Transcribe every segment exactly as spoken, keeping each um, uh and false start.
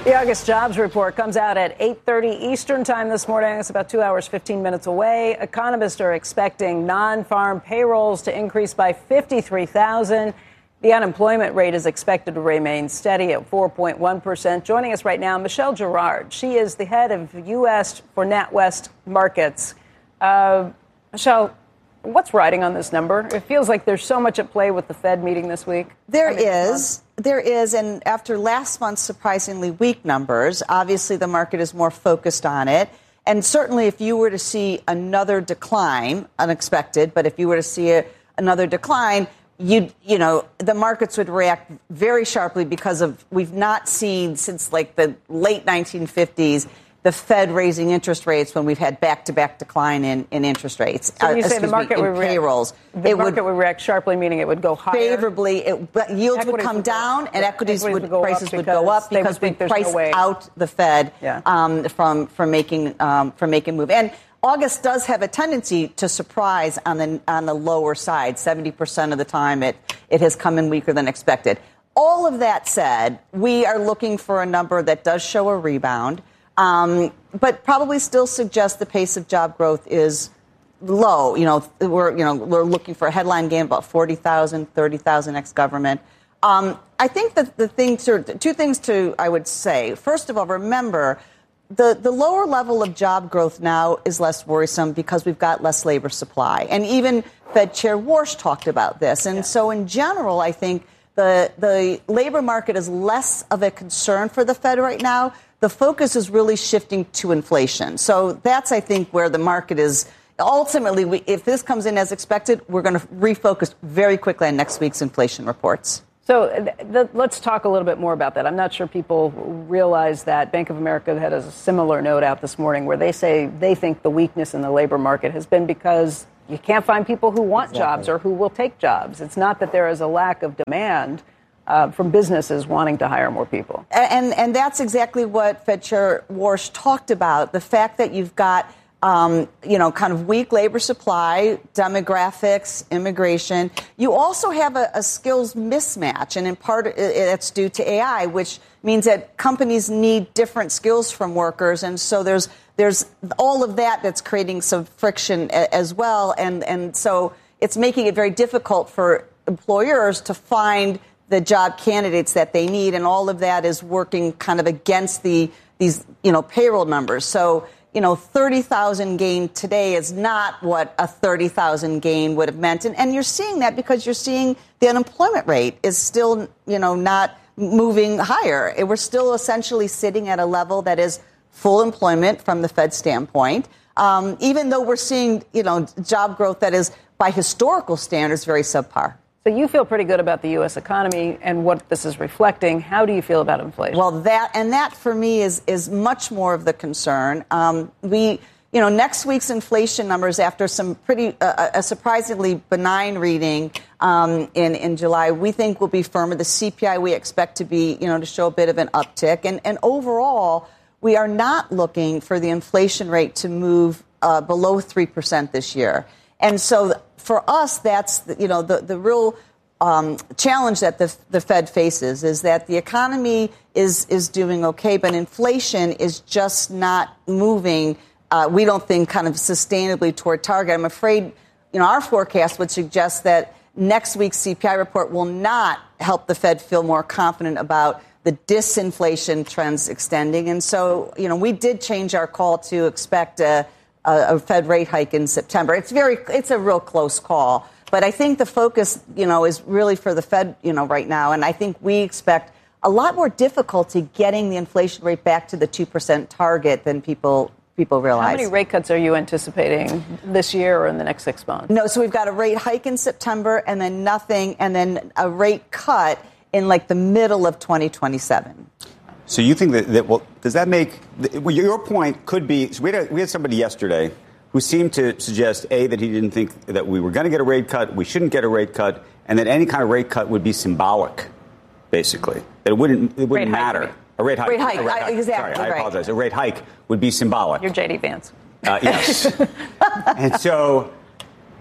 The August jobs report comes out at eight thirty Eastern time this morning. It's about two hours, fifteen minutes away. Economists are expecting non-farm payrolls to increase by fifty-three thousand. The unemployment rate is expected to remain steady at four point one percent. Joining us right now, Michelle Girard. She is the head of U S for NatWest Markets. Uh, Michelle, what's riding on this number? It feels like there's so much at play with the Fed meeting this week. There I mean, is. There is. And after last month's surprisingly weak numbers, obviously the market is more focused on it. And certainly if you were to see another decline, unexpected, but if you were to see a, another decline, you you know, the markets would react very sharply because of we've not seen since like the late nineteen fifties the Fed raising interest rates when we've had back-to-back decline in, in interest rates. So you uh, say the market me, would react, payrolls. The it market would, would react sharply, meaning it would go higher. Favorably, it, but yields equities would come would go, down, and equities, equities would, would prices would go up because we priced no out the Fed yeah. um, from from making um, from making move. And August does have a tendency to surprise on the on the lower side. seventy percent of the time, it it has come in weaker than expected. All of that said, we are looking for a number that does show a rebound. Um, but probably still suggests the pace of job growth is low. You know, we're you know we're looking for a headline gain of about forty thousand, thirty thousand ex-government. Um, I think that the thing to, two things to I would say. First of all, remember the the lower level of job growth now is less worrisome because we've got less labor supply, and even Fed Chair Warsh talked about this. And yeah. so, in general, I think the the labor market is less of a concern for the Fed right now. The focus is really shifting to inflation. So that's, I think, where the market is. Ultimately, we, if this comes in as expected, we're going to refocus very quickly on next week's inflation reports. So th- th- let's talk a little bit more about that. I'm not sure people realize that Bank of America had a similar note out this morning where they say they think the weakness in the labor market has been because you can't find people who want exactly. jobs or who will take jobs. It's not that there is a lack of demand Uh, from businesses wanting to hire more people. And and that's exactly what Fed Chair Warsh talked about, the fact that you've got, um, you know, kind of weak labor supply, demographics, immigration. You also have a, a skills mismatch, and in part it's due to A I, which means that companies need different skills from workers, and so there's there's all of that that's creating some friction as well, and, and so it's making it very difficult for employers to find the job candidates that they need, and all of that is working kind of against the these you know payroll numbers. So you know thirty thousand gain today is not what a thirty thousand gain would have meant, and and you're seeing that because you're seeing the unemployment rate is still you know not moving higher. We're still essentially sitting at a level that is full employment from the Fed standpoint, um, even though we're seeing you know job growth that is by historical standards very subpar. So you feel pretty good about the U S economy and what this is reflecting. How do you feel about inflation? Well, that and that for me is is much more of the concern. Um, we, you know, next week's inflation numbers after some pretty uh, a surprisingly benign reading um, in in July, we think will be firmer. The C P I we expect to be, you know, to show a bit of an uptick, and and overall we are not looking for the inflation rate to move uh, below three percent this year, and so. For us, that's, you know, the, the real um, challenge that the, the Fed faces is that the economy is, is doing okay, but inflation is just not moving, uh, we don't think, kind of sustainably toward target. I'm afraid, you know, our forecast would suggest that next week's C P I report will not help the Fed feel more confident about the disinflation trends extending. And so, you know, we did change our call to expect a a Fed rate hike in September. It's very, it's a real close call. But I think the focus, you know, is really for the Fed, you know, right now. And I think we expect a lot more difficulty getting the inflation rate back to the two percent target than people people realize. How many rate cuts are you anticipating this year or in the next six months? No, so we've got a rate hike in September and then nothing, and then a rate cut in like the middle of twenty twenty-seven. So you think that, that well, does that make well, your point could be? So we had a, we had somebody yesterday who seemed to suggest a that he didn't think that we were going to get a rate cut, we shouldn't get a rate cut, and that any kind of rate cut would be symbolic, basically. That it wouldn't it wouldn't rate matter. Hike, a rate hike. Rate hike. A rate hike. Exactly. Sorry, I right. apologize. A rate hike would be symbolic. You're J D Vance. Uh, yes. And so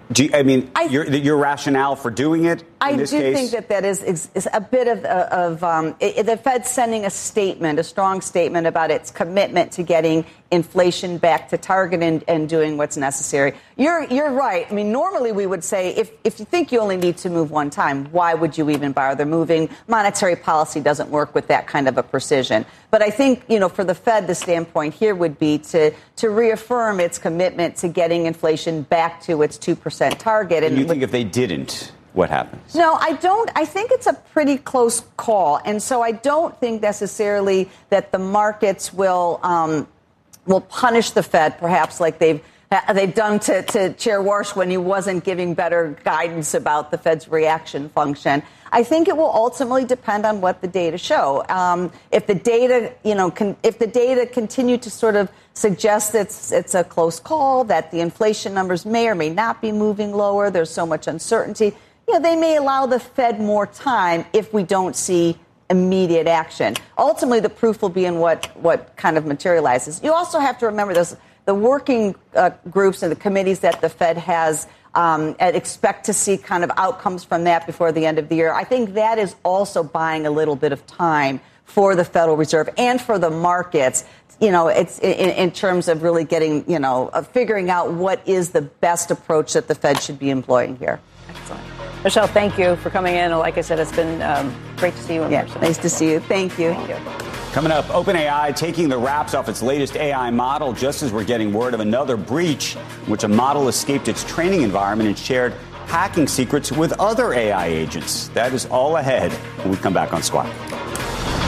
Do you, I mean, I, your, your rationale for doing it in I this do case? think that that is, is, is a bit of, of um, it, the Fed sending a statement, a strong statement about its commitment to getting inflation back to target and, and doing what's necessary. You're you're right. I mean, normally we would say if, if you think you only need to move one time, why would you even bother moving? Monetary policy doesn't work with that kind of a precision. But I think, you know, for the Fed, the standpoint here would be to, to reaffirm its commitment to getting inflation back to its two percent target. And you think if they didn't, what happens? No, I don't. I think it's a pretty close call. And so I don't think necessarily that the markets will um, will punish the Fed, perhaps like they've they've done to, to Chair Warsh when he wasn't giving better guidance about the Fed's reaction function. I think it will ultimately depend on what the data show. Um, if the data, you know, can, if the data continue to sort of suggest that it's, it's a close call, that the inflation numbers may or may not be moving lower, there's so much uncertainty, you know, they may allow the Fed more time if we don't see immediate action. Ultimately, the proof will be in what, what kind of materializes. You also have to remember this, the working uh, groups and the committees that the Fed has um, and expect to see kind of outcomes from that before the end of the year. I think that is also buying a little bit of time for the Federal Reserve and for the markets. You know, it's in, in terms of really getting, you know, uh, figuring out what is the best approach that the Fed should be employing here. Excellent. Michelle, thank you for coming in. Like I said, it's been um, great to see you in yeah, person. Nice to see you. Thank you. Thank you. Coming up, OpenAI taking the wraps off its latest A I model just as we're getting word of another breach in which a model escaped its training environment and shared hacking secrets with other A I agents. That is all ahead when we come back on Squawk.